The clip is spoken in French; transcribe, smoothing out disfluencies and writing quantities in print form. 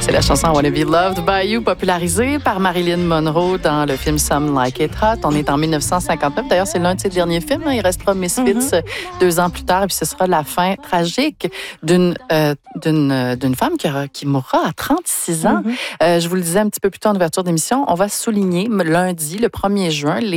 C'est la chanson I Wanna Be Loved by You, popularisée par Marilyn Monroe dans le film Some Like It Hot. On est en 1959. D'ailleurs, c'est l'un de ses derniers films. Il restera Misfits 2 ans plus tard. Et puis, ce sera la fin tragique d'une femme qui mourra à 36 ans. Je vous le disais un petit peu plus tôt en ouverture d'émission. On va souligner lundi, le 1er juin,